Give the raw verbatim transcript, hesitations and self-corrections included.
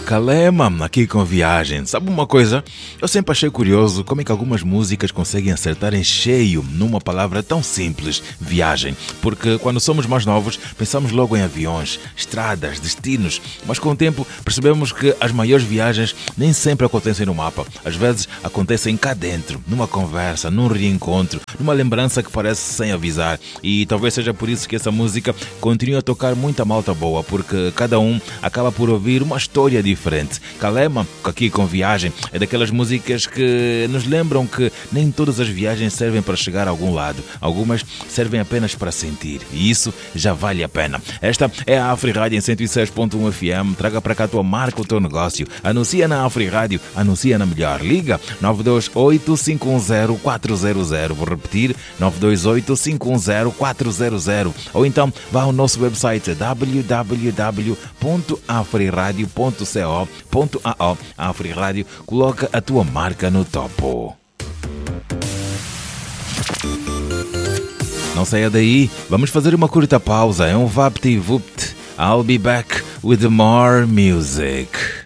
Kalema, aqui com Viagem. Sabe uma coisa? Eu sempre achei curioso como é que algumas músicas conseguem acertar em cheio numa palavra tão simples, viagem. Porque quando somos mais novos, pensamos logo em aviões, estradas, destinos. Mas com o tempo percebemos que as maiores viagens nem sempre acontecem no mapa. Às vezes acontecem cá dentro, numa conversa, num reencontro, numa lembrança que parece sem avisar. E talvez seja por isso que essa música continua a tocar muita malta boa, porque cada um acaba por ouvir uma história diferente. Kalema, aqui com Viagem, é daquelas músicas que nos lembram que nem todas as viagens servem para chegar a algum lado. Algumas servem apenas para sentir. E isso já vale a pena. Esta é a Afri Rádio em cento e seis ponto um F M. Traga para cá a tua marca, o teu negócio. Anuncia na Afri Rádio, anuncia na melhor. Liga nove dois oito cinco um zero quatro zero zero. Vou repetir, nove dois oito cinco um zero quatro zero zero. Ou então vá ao nosso website w w w ponto afriradio ponto co ponto a o. A Afri Rádio coloca a tua marca no topo. Não saia daí, vamos fazer uma curta pausa. É um vapt-vupt. I'll be back with more music.